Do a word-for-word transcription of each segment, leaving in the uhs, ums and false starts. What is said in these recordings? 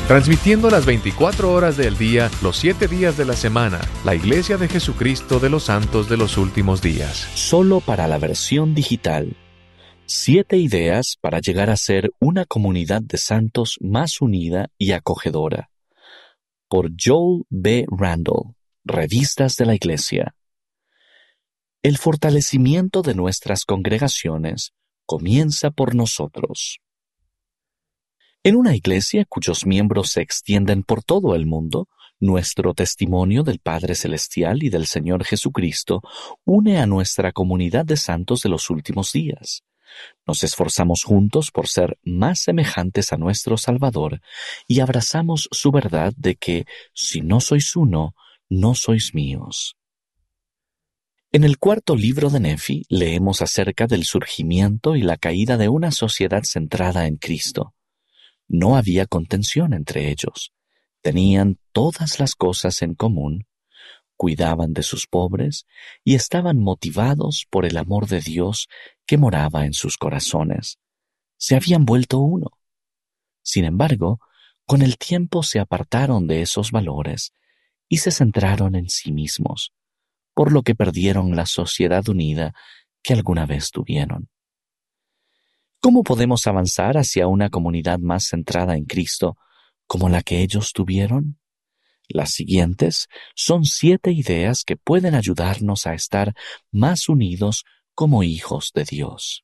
Transmitiendo las veinticuatro horas del día, los siete días de la semana, la Iglesia de Jesucristo de los Santos de los Últimos Días. Solo para la versión digital. Siete ideas para llegar a ser una comunidad de santos más unida y acogedora. Por Joel B. Randall, Revistas de la Iglesia. El fortalecimiento de nuestras congregaciones comienza por nosotros. En una iglesia cuyos miembros se extienden por todo el mundo, nuestro testimonio del Padre Celestial y del Señor Jesucristo une a nuestra comunidad de santos de los últimos días. Nos esforzamos juntos por ser más semejantes a nuestro Salvador y abrazamos su verdad de que, si no sois uno, no sois míos. En el cuarto libro de Nefi leemos acerca del surgimiento y la caída de una sociedad centrada en Cristo. No había contención entre ellos. Tenían todas las cosas en común, cuidaban de sus pobres y estaban motivados por el amor de Dios que moraba en sus corazones. Se habían vuelto uno. Sin embargo, con el tiempo se apartaron de esos valores y se centraron en sí mismos, por lo que perdieron la sociedad unida que alguna vez tuvieron. ¿Cómo podemos avanzar hacia una comunidad más centrada en Cristo como la que ellos tuvieron? Las siguientes son siete ideas que pueden ayudarnos a estar más unidos como hijos de Dios.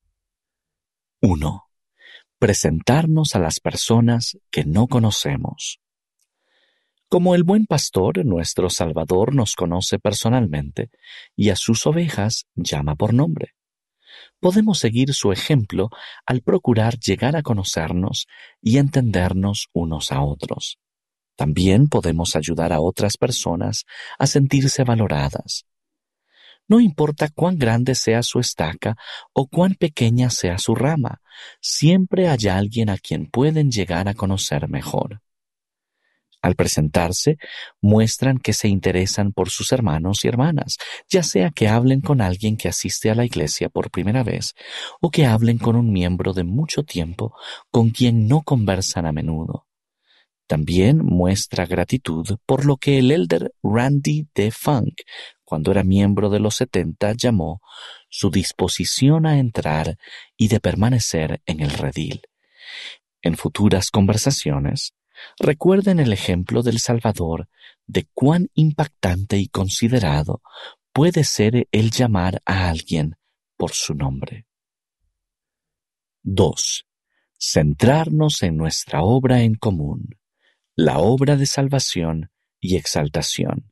uno. Presentarnos a las personas que no conocemos. Como el buen pastor, nuestro Salvador nos conoce personalmente y a sus ovejas llama por nombre. Podemos seguir su ejemplo al procurar llegar a conocernos y entendernos unos a otros. También podemos ayudar a otras personas a sentirse valoradas. No importa cuán grande sea su estaca o cuán pequeña sea su rama, siempre hay alguien a quien pueden llegar a conocer mejor. Al presentarse, muestran que se interesan por sus hermanos y hermanas, ya sea que hablen con alguien que asiste a la iglesia por primera vez o que hablen con un miembro de mucho tiempo con quien no conversan a menudo. También muestra gratitud por lo que el elder Randy D. Funk, cuando era miembro de los setenta, llamó su disposición a entrar y de permanecer en el redil. En futuras conversaciones, recuerden el ejemplo del Salvador de cuán impactante y considerado puede ser el llamar a alguien por su nombre. dos. Centrarnos en nuestra obra en común, la obra de salvación y exaltación.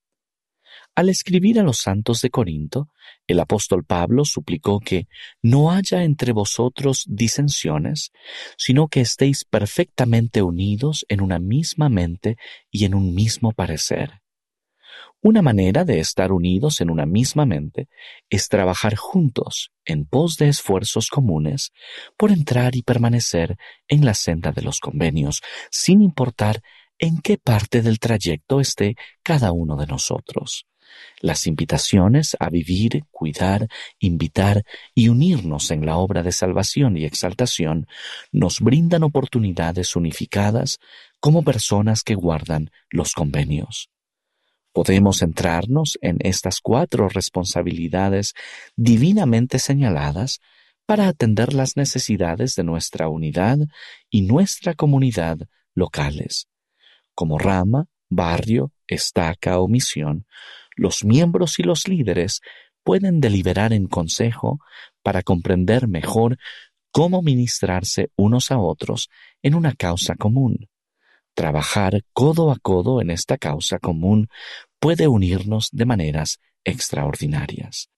Al escribir a los santos de Corinto, el apóstol Pablo suplicó que no haya entre vosotros disensiones, sino que estéis perfectamente unidos en una misma mente y en un mismo parecer. Una manera de estar unidos en una misma mente es trabajar juntos en pos de esfuerzos comunes por entrar y permanecer en la senda de los convenios, sin importar en qué parte del trayecto esté cada uno de nosotros. Las invitaciones a vivir, cuidar, invitar y unirnos en la obra de salvación y exaltación nos brindan oportunidades unificadas como personas que guardan los convenios. Podemos centrarnos en estas cuatro responsabilidades divinamente señaladas para atender las necesidades de nuestra unidad y nuestra comunidad locales. Como rama, barrio, estaca o misión, los miembros y los líderes pueden deliberar en consejo para comprender mejor cómo ministrarse unos a otros en una causa común. Trabajar codo a codo en esta causa común puede unirnos de maneras extraordinarias.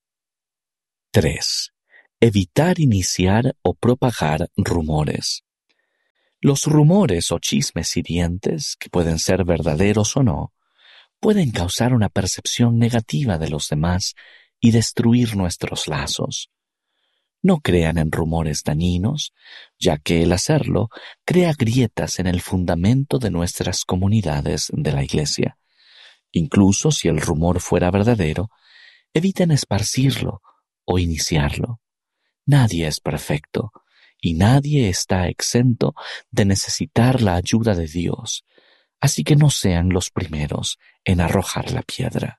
tres. Evitar iniciar o propagar rumores. Los rumores o chismes hirientes, que pueden ser verdaderos o no, pueden causar una percepción negativa de los demás y destruir nuestros lazos. No crean en rumores dañinos, ya que el hacerlo crea grietas en el fundamento de nuestras comunidades de la Iglesia. Incluso si el rumor fuera verdadero, eviten esparcirlo o iniciarlo. Nadie es perfecto, y nadie está exento de necesitar la ayuda de Dios, así que no sean los primeros en arrojar la piedra.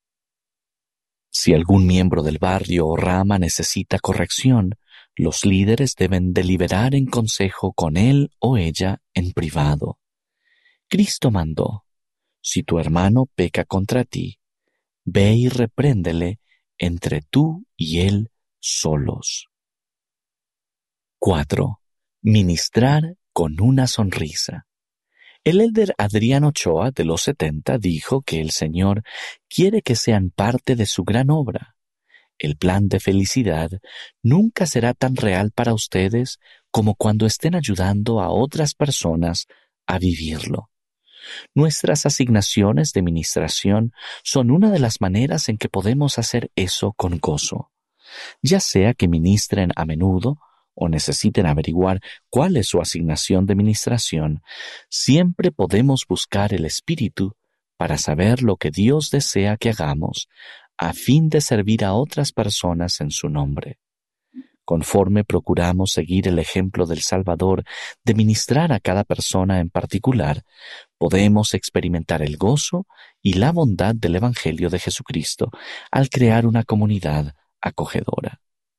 Si algún miembro del barrio o rama necesita corrección, los líderes deben deliberar en consejo con él o ella en privado. Cristo mandó: si tu hermano peca contra ti, ve y repréndele entre tú y él solos. cuatro. Ministrar con una sonrisa. El elder Adrián Ochoa, de los setenta, dijo que el Señor quiere que sean parte de su gran obra. El plan de felicidad nunca será tan real para ustedes como cuando estén ayudando a otras personas a vivirlo. Nuestras asignaciones de ministración son una de las maneras en que podemos hacer eso con gozo. Ya sea que ministren a menudo o necesiten averiguar cuál es su asignación de ministración, siempre podemos buscar el Espíritu para saber lo que Dios desea que hagamos, a fin de servir a otras personas en su nombre. Conforme procuramos seguir el ejemplo del Salvador de ministrar a cada persona en particular, podemos experimentar el gozo y la bondad del Evangelio de Jesucristo al crear una comunidad acogedora.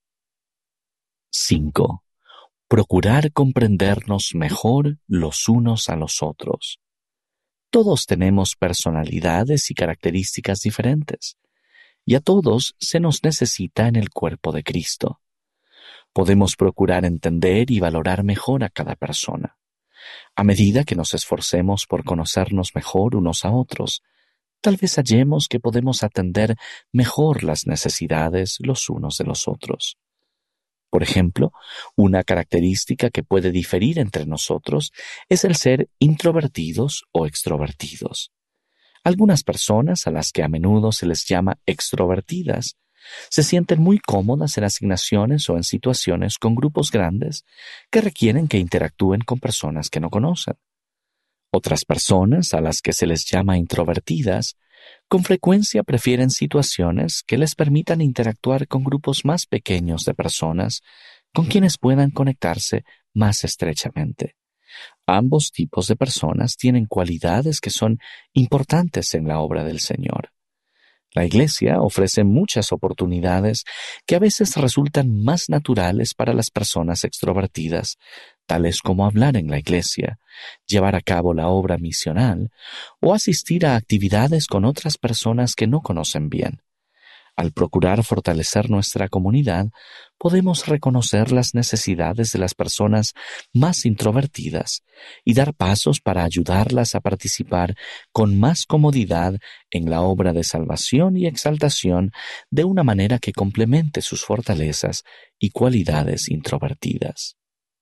cinco. Procurar comprendernos mejor los unos a los otros. Todos tenemos personalidades y características diferentes, y a todos se nos necesita en el cuerpo de Cristo. Podemos procurar entender y valorar mejor a cada persona. A medida que nos esforcemos por conocernos mejor unos a otros, tal vez hallemos que podemos atender mejor las necesidades los unos de los otros. Por ejemplo, una característica que puede diferir entre nosotros es el ser introvertidos o extrovertidos. Algunas personas, a las que a menudo se les llama extrovertidas, se sienten muy cómodas en asignaciones o en situaciones con grupos grandes que requieren que interactúen con personas que no conocen. Otras personas, a las que se les llama introvertidas, con frecuencia prefieren situaciones que les permitan interactuar con grupos más pequeños de personas con quienes puedan conectarse más estrechamente. Ambos tipos de personas tienen cualidades que son importantes en la obra del Señor. La Iglesia ofrece muchas oportunidades que a veces resultan más naturales para las personas extrovertidas, tales como hablar en la Iglesia, llevar a cabo la obra misional o asistir a actividades con otras personas que no conocen bien. Al procurar fortalecer nuestra comunidad, podemos reconocer las necesidades de las personas más introvertidas y dar pasos para ayudarlas a participar con más comodidad en la obra de salvación y exaltación de una manera que complemente sus fortalezas y cualidades introvertidas.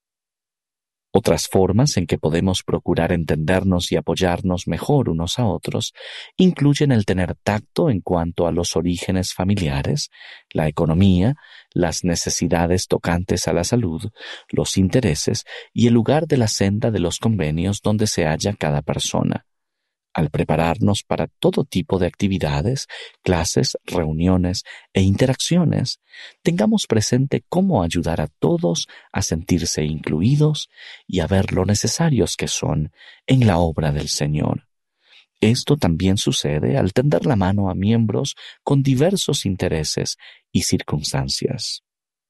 Otras formas en que podemos procurar entendernos y apoyarnos mejor unos a otros incluyen el tener tacto en cuanto a los orígenes familiares, la economía, las necesidades tocantes a la salud, los intereses y el lugar de la senda de los convenios donde se halla cada persona. Al prepararnos para todo tipo de actividades, clases, reuniones e interacciones, tengamos presente cómo ayudar a todos a sentirse incluidos y a ver lo necesarios que son en la obra del Señor. Esto también sucede al tender la mano a miembros con diversos intereses y circunstancias.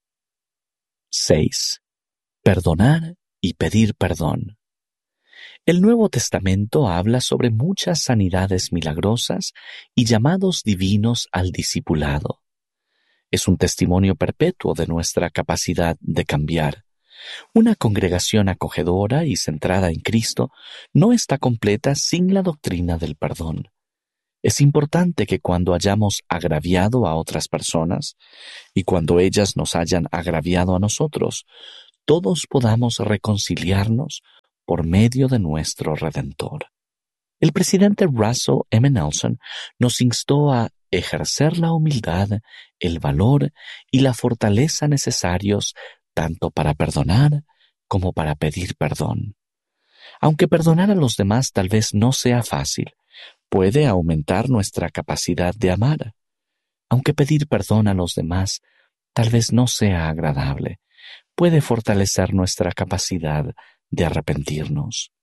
seis. Perdonar y pedir perdón. El Nuevo Testamento habla sobre muchas sanidades milagrosas y llamados divinos al discipulado. Es un testimonio perpetuo de nuestra capacidad de cambiar. Una congregación acogedora y centrada en Cristo no está completa sin la doctrina del perdón. Es importante que cuando hayamos agraviado a otras personas y cuando ellas nos hayan agraviado a nosotros, todos podamos reconciliarnos por medio de nuestro Redentor. El presidente Russell M. Nelson nos instó a ejercer la humildad, el valor y la fortaleza necesarios tanto para perdonar como para pedir perdón. Aunque perdonar a los demás tal vez no sea fácil, puede aumentar nuestra capacidad de amar. Aunque pedir perdón a los demás tal vez no sea agradable, puede fortalecer nuestra capacidad de arrepentirnos.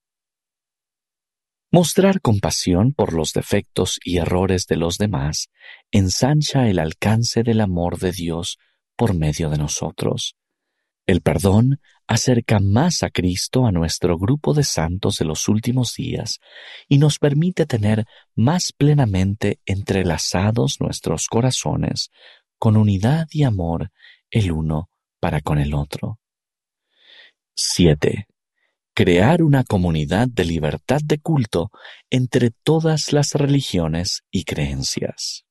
Mostrar compasión por los defectos y errores de los demás ensancha el alcance del amor de Dios por medio de nosotros. El perdón acerca más a Cristo a nuestro grupo de santos de los últimos días y nos permite tener más plenamente entrelazados nuestros corazones con unidad y amor el uno para con el otro. siete. Crear una comunidad de libertad de culto entre todas las religiones y creencias.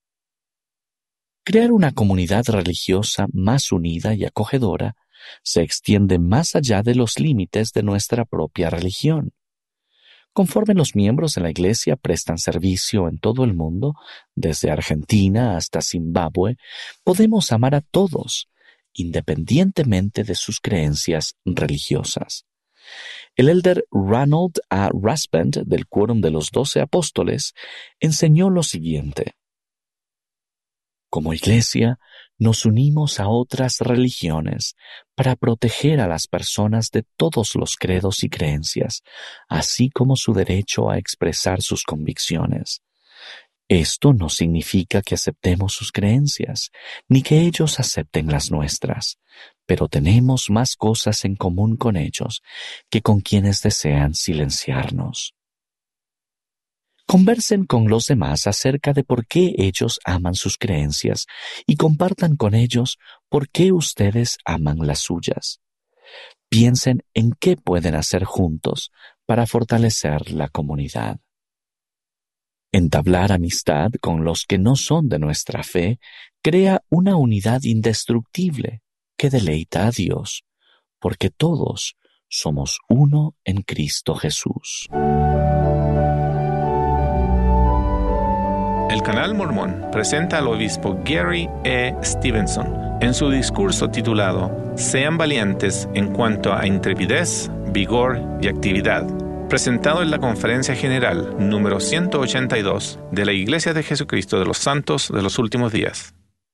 Crear una comunidad religiosa más unida y acogedora se extiende más allá de los límites de nuestra propia religión. Conforme los miembros de la Iglesia prestan servicio en todo el mundo, desde Argentina hasta Zimbabue, podemos amar a todos, independientemente de sus creencias religiosas. El elder Ranald A. Rasband, del Quórum de los Doce Apóstoles, enseñó lo siguiente: como Iglesia, nos unimos a otras religiones para proteger a las personas de todos los credos y creencias, así como su derecho a expresar sus convicciones. Esto no significa que aceptemos sus creencias, ni que ellos acepten las nuestras, pero tenemos más cosas en común con ellos que con quienes desean silenciarnos. Conversen con los demás acerca de por qué ellos aman sus creencias y compartan con ellos por qué ustedes aman las suyas. Piensen en qué pueden hacer juntos para fortalecer la comunidad. Entablar amistad con los que no son de nuestra fe crea una unidad indestructible que deleita a Dios, porque todos somos uno en Cristo Jesús. El Canal Mormón presenta al obispo Gary E. Stevenson en su discurso titulado Sean valientes en cuanto a intrepidez, vigor y actividad, presentado en la Conferencia General número ciento ochenta y dos de la Iglesia de Jesucristo de los Santos de los Últimos Días.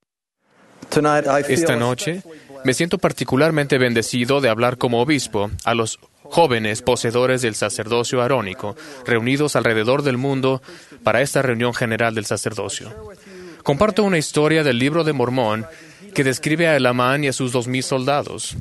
Esta noche me siento particularmente bendecido de hablar como obispo a los jóvenes poseedores del sacerdocio arónico, reunidos alrededor del mundo para esta reunión general del sacerdocio. Comparto una historia del Libro de Mormón que describe a Elamán y a sus dos mil soldados.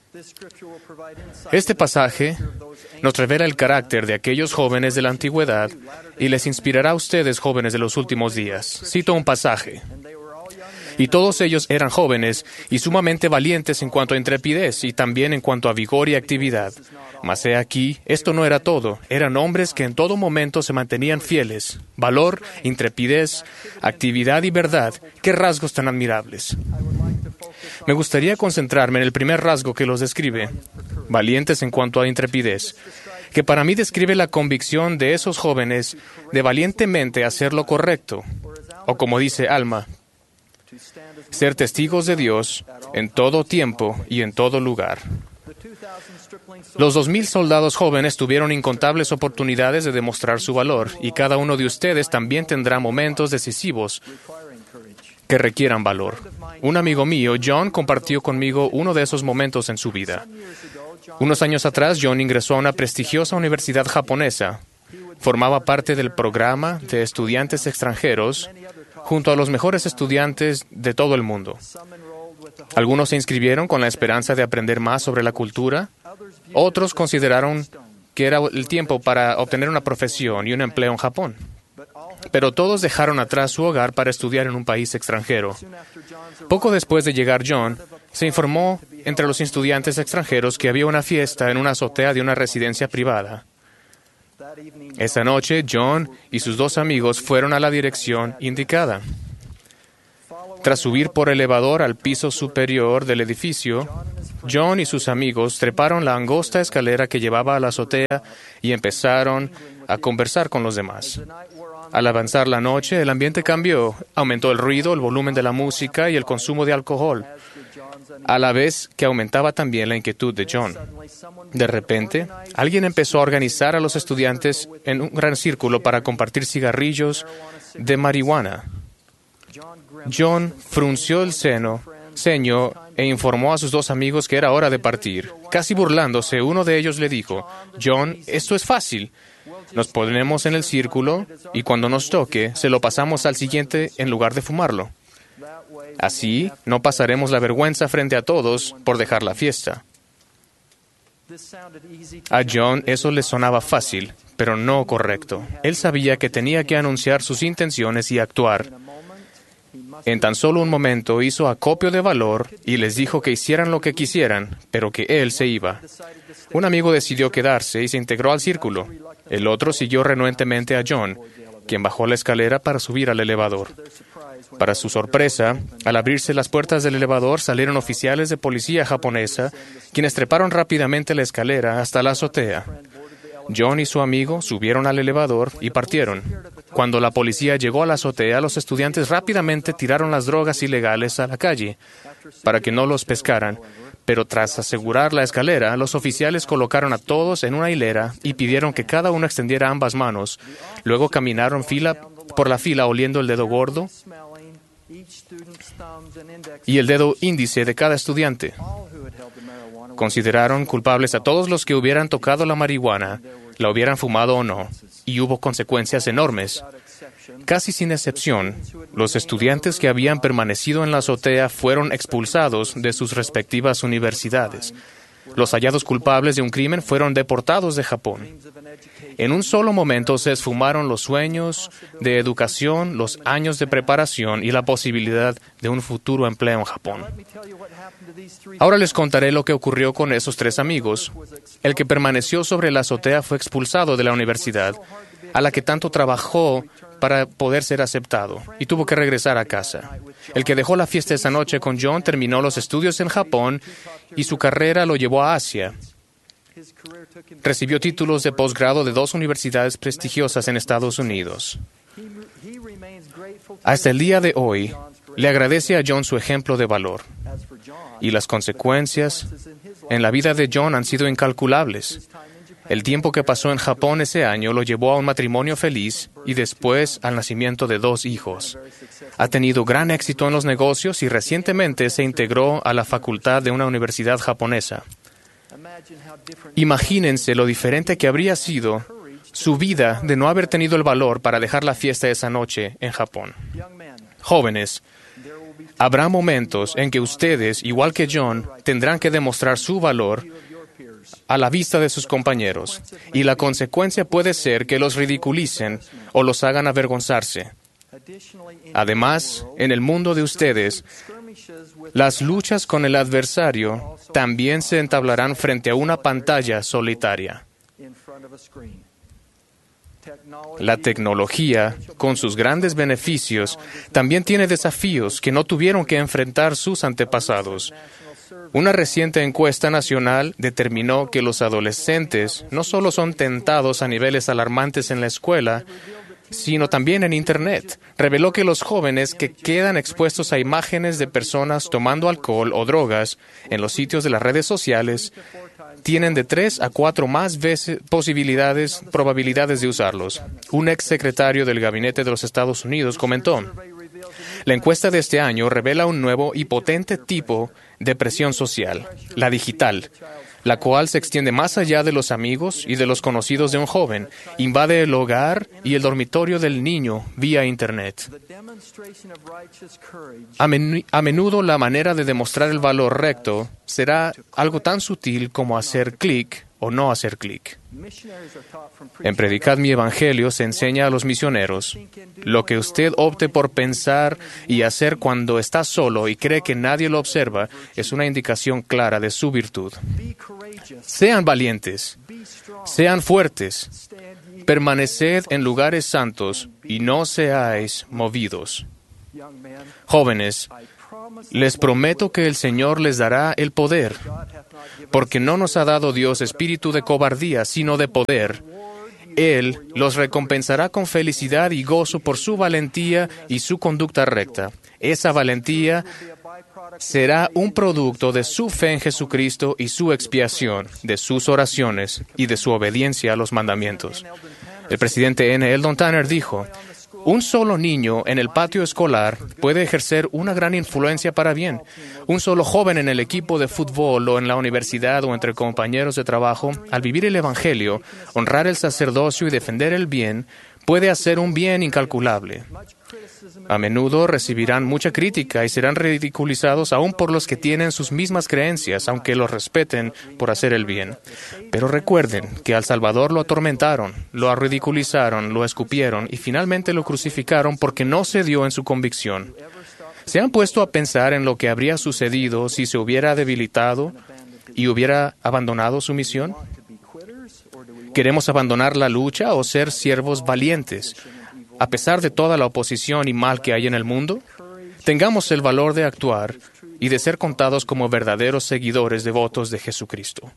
Este pasaje nos revela el carácter de aquellos jóvenes de la antigüedad y les inspirará a ustedes, jóvenes de los últimos días. Cito un pasaje. Y todos ellos eran jóvenes y sumamente valientes en cuanto a intrepidez y también en cuanto a vigor y actividad. Mas he aquí, esto no era todo. Eran hombres que en todo momento se mantenían fieles. Valor, intrepidez, actividad y verdad. ¡Qué rasgos tan admirables! Me gustaría concentrarme en el primer rasgo que los describe, valientes en cuanto a intrepidez, que para mí describe la convicción de esos jóvenes de valientemente hacer lo correcto, o como dice Alma, ser testigos de Dios en todo tiempo y en todo lugar. Los dos mil soldados jóvenes tuvieron incontables oportunidades de demostrar su valor, y cada uno de ustedes también tendrá momentos decisivos que requieran valor. Un amigo mío, John, compartió conmigo uno de esos momentos en su vida. Unos años atrás, John ingresó a una prestigiosa universidad japonesa. Formaba parte del programa de estudiantes extranjeros junto a los mejores estudiantes de todo el mundo. Algunos se inscribieron con la esperanza de aprender más sobre la cultura. Otros consideraron que era el tiempo para obtener una profesión y un empleo en Japón. Pero todos dejaron atrás su hogar para estudiar en un país extranjero. Poco después de llegar John, se informó entre los estudiantes extranjeros que había una fiesta en una azotea de una residencia privada. Esa noche, John y sus dos amigos fueron a la dirección indicada. Tras subir por elevador al piso superior del edificio, John y sus amigos treparon la angosta escalera que llevaba a la azotea y empezaron a conversar con los demás. Al avanzar la noche, el ambiente cambió. Aumentó el ruido, el volumen de la música y el consumo de alcohol, a la vez que aumentaba también la inquietud de John. De repente, alguien empezó a organizar a los estudiantes en un gran círculo para compartir cigarrillos de marihuana. John frunció el seno, ceño e informó a sus dos amigos que era hora de partir. Casi burlándose, uno de ellos le dijo, «John, esto es fácil. Nos ponemos en el círculo y cuando nos toque, se lo pasamos al siguiente en lugar de fumarlo. Así, no pasaremos la vergüenza frente a todos por dejar la fiesta». A John eso le sonaba fácil, pero no correcto. Él sabía que tenía que anunciar sus intenciones y actuar. En tan solo un momento hizo acopio de valor y les dijo que hicieran lo que quisieran, pero que él se iba. Un amigo decidió quedarse y se integró al círculo. El otro siguió renuentemente a John, quien bajó la escalera para subir al elevador. Para su sorpresa, al abrirse las puertas del elevador salieron oficiales de policía japonesa, quienes treparon rápidamente la escalera hasta la azotea. John y su amigo subieron al elevador y partieron. Cuando la policía llegó a la azotea, los estudiantes rápidamente tiraron las drogas ilegales a la calle para que no los pescaran, pero tras asegurar la escalera, los oficiales colocaron a todos en una hilera y pidieron que cada uno extendiera ambas manos. Luego caminaron fila por la fila oliendo el dedo gordo y el dedo índice de cada estudiante. Consideraron culpables a todos los que hubieran tocado la marihuana, la hubieran fumado o no, y hubo consecuencias enormes. Casi sin excepción, los estudiantes que habían permanecido en la azotea fueron expulsados de sus respectivas universidades. Los hallados culpables de un crimen fueron deportados de Japón. En un solo momento se esfumaron los sueños de educación, los años de preparación y la posibilidad de un futuro empleo en Japón. Ahora les contaré lo que ocurrió con esos tres amigos. El que permaneció sobre la azotea fue expulsado de la universidad, a la que tanto trabajó para poder ser aceptado, y tuvo que regresar a casa. El que dejó la fiesta esa noche con John terminó los estudios en Japón y su carrera lo llevó a Asia. Recibió títulos de posgrado de dos universidades prestigiosas en Estados Unidos. Hasta el día de hoy, le agradece a John su ejemplo de valor. Y las consecuencias en la vida de John han sido incalculables. El tiempo que pasó en Japón ese año lo llevó a un matrimonio feliz y después al nacimiento de dos hijos. Ha tenido gran éxito en los negocios y recientemente se integró a la facultad de una universidad japonesa. Imagínense lo diferente que habría sido su vida de no haber tenido el valor para dejar la fiesta esa noche en Japón. Jóvenes, habrá momentos en que ustedes, igual que John, tendrán que demostrar su valor a la vista de sus compañeros, y la consecuencia puede ser que los ridiculicen o los hagan avergonzarse. Además, en el mundo de ustedes, las luchas con el adversario también se entablarán frente a una pantalla solitaria. La tecnología, con sus grandes beneficios, también tiene desafíos que no tuvieron que enfrentar sus antepasados. Una reciente encuesta nacional determinó que los adolescentes no solo son tentados a niveles alarmantes en la escuela, sino también en Internet. Reveló que los jóvenes que quedan expuestos a imágenes de personas tomando alcohol o drogas en los sitios de las redes sociales tienen de tres a cuatro más veces posibilidades, probabilidades de usarlos. Un ex secretario del Gabinete de los Estados Unidos comentó: la encuesta de este año revela un nuevo y potente tipo de presión social, la digital, la cual se extiende más allá de los amigos y de los conocidos de un joven, invade el hogar y el dormitorio del niño vía Internet. A, menu- a menudo la manera de demostrar el valor recto será algo tan sutil como hacer clic o no hacer clic. En Predicad mi Evangelio se enseña a los misioneros: lo que usted opte por pensar y hacer cuando está solo y cree que nadie lo observa es una indicación clara de su virtud. Sean valientes, sean fuertes, permaneced en lugares santos y no seáis movidos. Jóvenes, les prometo que el Señor les dará el poder, porque no nos ha dado Dios espíritu de cobardía, sino de poder. Él los recompensará con felicidad y gozo por su valentía y su conducta recta. Esa valentía será un producto de su fe en Jesucristo y su expiación, de sus oraciones y de su obediencia a los mandamientos. El presidente N. Eldon Tanner dijo: Un solo niño en el patio escolar puede ejercer una gran influencia para bien. Un solo joven en el equipo de fútbol o en la universidad o entre compañeros de trabajo, al vivir el Evangelio, honrar el sacerdocio y defender el bien, puede hacer un bien incalculable. A menudo recibirán mucha crítica y serán ridiculizados aún por los que tienen sus mismas creencias, aunque los respeten por hacer el bien. Pero recuerden que al Salvador lo atormentaron, lo ridiculizaron, lo escupieron y finalmente lo crucificaron porque no cedió en su convicción. ¿Se han puesto a pensar en lo que habría sucedido si se hubiera debilitado y hubiera abandonado su misión? ¿Queremos abandonar la lucha o ser siervos valientes? A pesar de toda la oposición y mal que hay en el mundo, tengamos el valor de actuar y de ser contados como verdaderos seguidores devotos de Jesucristo.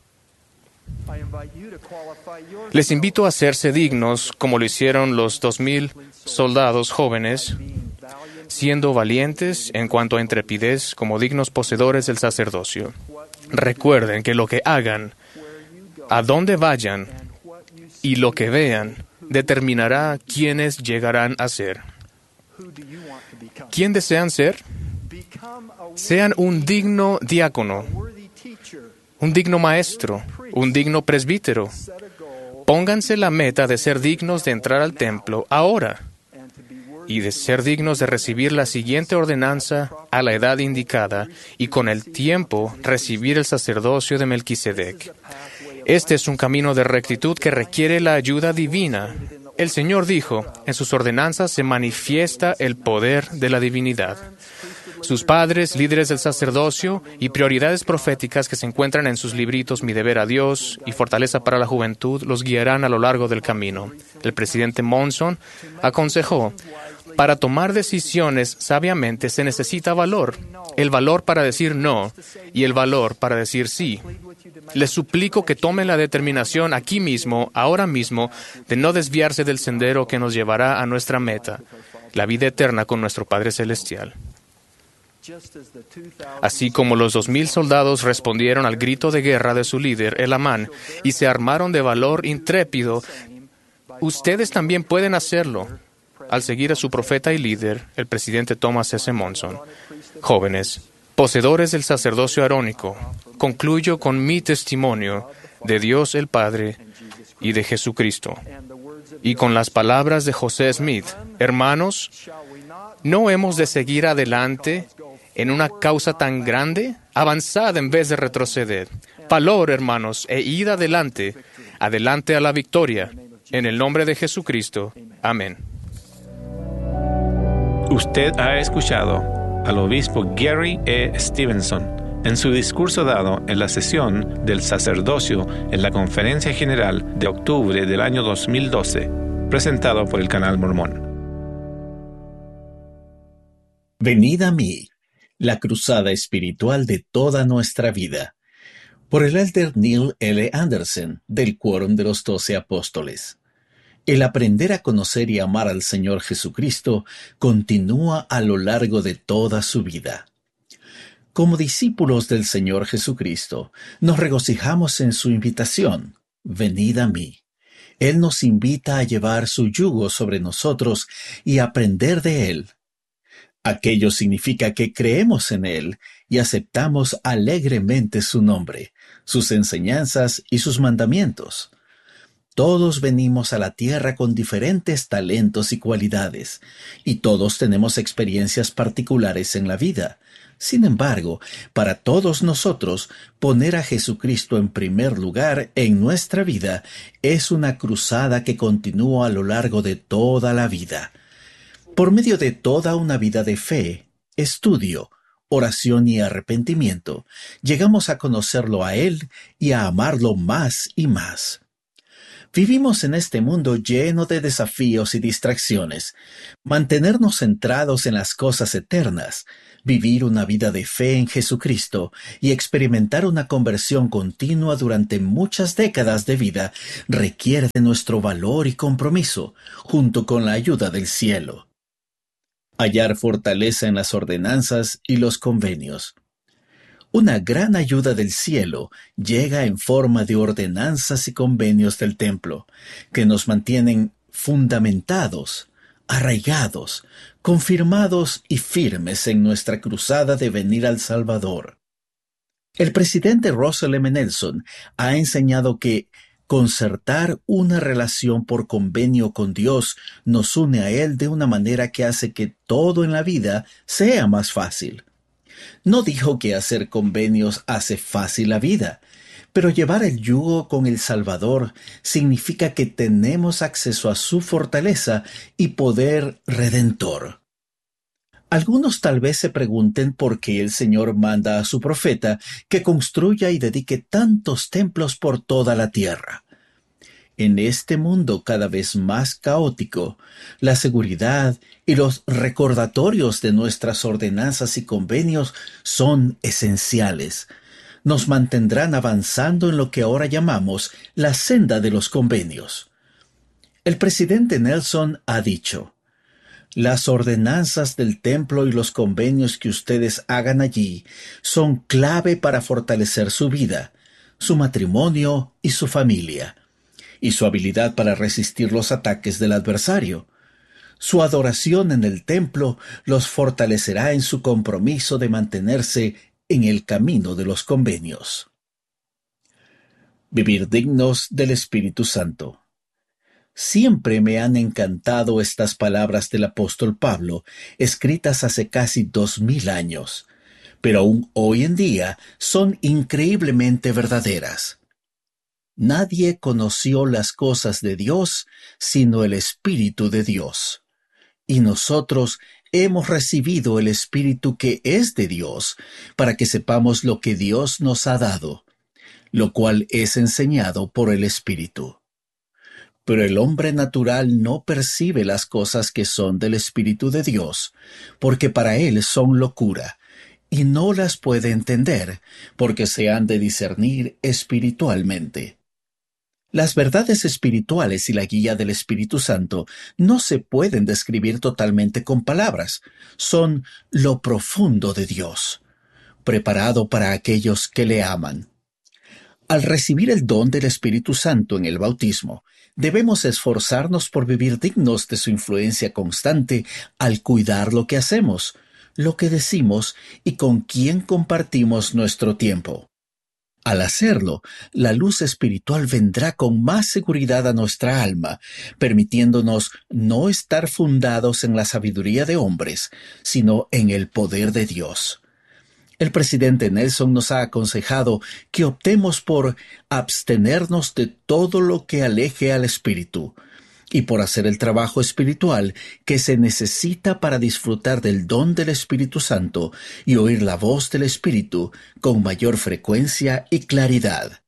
Les invito a hacerse dignos, como lo hicieron los dos mil soldados jóvenes, siendo valientes en cuanto a intrepidez como dignos poseedores del sacerdocio. Recuerden que lo que hagan, a dónde vayan y lo que vean, determinará quiénes llegarán a ser. ¿Quién desean ser? Sean un digno diácono, un digno maestro, un digno presbítero. Pónganse la meta de ser dignos de entrar al templo ahora y de ser dignos de recibir la siguiente ordenanza a la edad indicada y con el tiempo recibir el sacerdocio de Melquisedec. Este es un camino de rectitud que requiere la ayuda divina. El Señor dijo, en sus ordenanzas se manifiesta el poder de la divinidad. Sus padres, líderes del sacerdocio y prioridades proféticas que se encuentran en sus libritos Mi deber a Dios y Fortaleza para la Juventud los guiarán a lo largo del camino. El presidente Monson aconsejó, para tomar decisiones sabiamente se necesita valor, el valor para decir no y el valor para decir sí. Les suplico que tomen la determinación aquí mismo, ahora mismo, de no desviarse del sendero que nos llevará a nuestra meta, la vida eterna con nuestro Padre Celestial. Así como los dos mil soldados respondieron al grito de guerra de su líder, el Amán, y se armaron de valor intrépido, ustedes también pueden hacerlo al seguir a su profeta y líder, el presidente Thomas S. Monson. Jóvenes, poseedores del sacerdocio arónico, concluyo con mi testimonio de Dios el Padre y de Jesucristo. Y con las palabras de José Smith, hermanos, ¿no hemos de seguir adelante en una causa tan grande? Avanzad en vez de retroceder. Valor, hermanos, e id adelante, adelante a la victoria. En el nombre de Jesucristo. Amén. Usted ha escuchado al obispo Gary E. Stevenson en su discurso dado en la sesión del sacerdocio en la Conferencia General de octubre del año dos mil doce, presentado por el Canal Mormón. Venid a mí, la cruzada espiritual de toda nuestra vida, por el elder Neil L. Anderson, del Quórum de los Doce Apóstoles. El aprender a conocer y amar al Señor Jesucristo continúa a lo largo de toda su vida. Como discípulos del Señor Jesucristo, nos regocijamos en su invitación, venid a mí. Él nos invita a llevar su yugo sobre nosotros y aprender de Él. Aquello significa que creemos en Él y aceptamos alegremente su nombre, sus enseñanzas y sus mandamientos. Todos venimos a la tierra con diferentes talentos y cualidades, y todos tenemos experiencias particulares en la vida. Sin embargo, para todos nosotros, poner a Jesucristo en primer lugar en nuestra vida es una cruzada que continúa a lo largo de toda la vida. Por medio de toda una vida de fe, estudio, oración y arrepentimiento, llegamos a conocerlo a Él y a amarlo más y más. Vivimos en este mundo lleno de desafíos y distracciones. Mantenernos centrados en las cosas eternas, vivir una vida de fe en Jesucristo y experimentar una conversión continua durante muchas décadas de vida requiere de nuestro valor y compromiso, junto con la ayuda del cielo. Hallar fortaleza en las ordenanzas y los convenios. Una gran ayuda del cielo llega en forma de ordenanzas y convenios del templo, que nos mantienen fundamentados, arraigados, confirmados y firmes en nuestra cruzada de venir al Salvador. El presidente Russell M. Nelson ha enseñado que concertar una relación por convenio con Dios nos une a Él de una manera que hace que todo en la vida sea más fácil. No dijo que hacer convenios hace fácil la vida, pero llevar el yugo con el Salvador significa que tenemos acceso a su fortaleza y poder redentor. Algunos tal vez se pregunten por qué el Señor manda a su profeta que construya y dedique tantos templos por toda la tierra. En este mundo cada vez más caótico, la seguridad y los recordatorios de nuestras ordenanzas y convenios son esenciales. Nos mantendrán avanzando en lo que ahora llamamos la senda de los convenios. El presidente Nelson ha dicho: las ordenanzas del templo y los convenios que ustedes hagan allí son clave para fortalecer su vida, su matrimonio y su familia, y su habilidad para resistir los ataques del adversario. Su adoración en el templo los fortalecerá en su compromiso de mantenerse en el camino de los convenios. Vivir dignos del Espíritu Santo. Siempre me han encantado estas palabras del apóstol Pablo, escritas hace casi dos mil años, pero aún hoy en día son increíblemente verdaderas. Nadie conoció las cosas de Dios sino el Espíritu de Dios. Y nosotros hemos recibido el Espíritu que es de Dios, para que sepamos lo que Dios nos ha dado, lo cual es enseñado por el Espíritu. Pero el hombre natural no percibe las cosas que son del Espíritu de Dios, porque para él son locura, y no las puede entender, porque se han de discernir espiritualmente. Las verdades espirituales y la guía del Espíritu Santo no se pueden describir totalmente con palabras, son lo profundo de Dios, preparado para aquellos que le aman. Al recibir el don del Espíritu Santo en el bautismo, debemos esforzarnos por vivir dignos de su influencia constante al cuidar lo que hacemos, lo que decimos y con quién compartimos nuestro tiempo. Al hacerlo, la luz espiritual vendrá con más seguridad a nuestra alma, permitiéndonos no estar fundados en la sabiduría de hombres, sino en el poder de Dios. El presidente Nelson nos ha aconsejado que optemos por abstenernos de todo lo que aleje al espíritu y por hacer el trabajo espiritual que se necesita para disfrutar del don del Espíritu Santo y oír la voz del Espíritu con mayor frecuencia y claridad.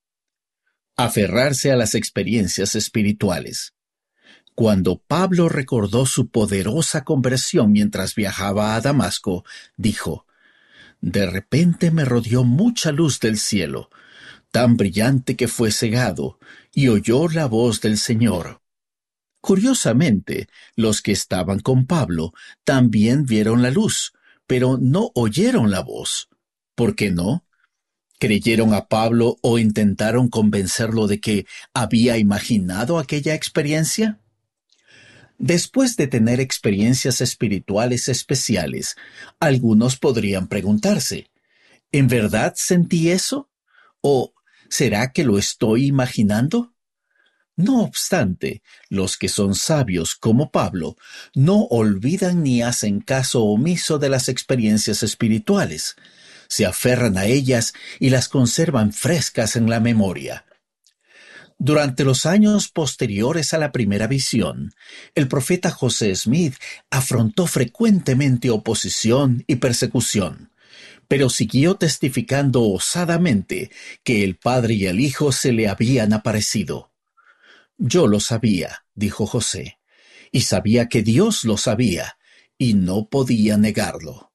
Aferrarse a las experiencias espirituales. Cuando Pablo recordó su poderosa conversión mientras viajaba a Damasco, dijo: de repente me rodeó mucha luz del cielo, tan brillante que fue cegado, y oyó la voz del Señor. Curiosamente, los que estaban con Pablo también vieron la luz, pero no oyeron la voz. ¿Por qué no? ¿Creyeron a Pablo o intentaron convencerlo de que había imaginado aquella experiencia? Después de tener experiencias espirituales especiales, algunos podrían preguntarse: ¿en verdad sentí eso? ¿O será que lo estoy imaginando? No obstante, los que son sabios como Pablo no olvidan ni hacen caso omiso de las experiencias espirituales. Se aferran a ellas y las conservan frescas en la memoria. Durante los años posteriores a la primera visión, el profeta José Smith afrontó frecuentemente oposición y persecución, pero siguió testificando osadamente que el Padre y el Hijo se le habían aparecido. Yo lo sabía, dijo José, y sabía que Dios lo sabía, y no podía negarlo.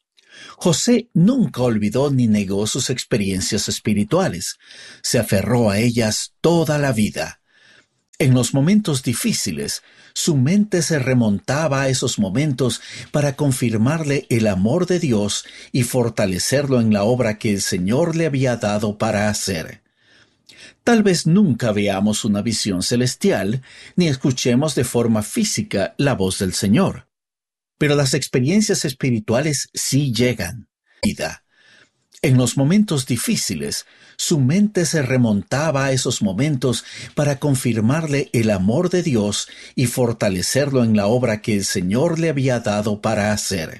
José nunca olvidó ni negó sus experiencias espirituales. Se aferró a ellas toda la vida. En los momentos difíciles, su mente se remontaba a esos momentos para confirmarle el amor de Dios y fortalecerlo en la obra que el Señor le había dado para hacer. Tal vez nunca veamos una visión celestial, ni escuchemos de forma física la voz del Señor. Pero las experiencias espirituales sí llegan. En los momentos difíciles, su mente se remontaba a esos momentos para confirmarle el amor de Dios y fortalecerlo en la obra que el Señor le había dado para hacer.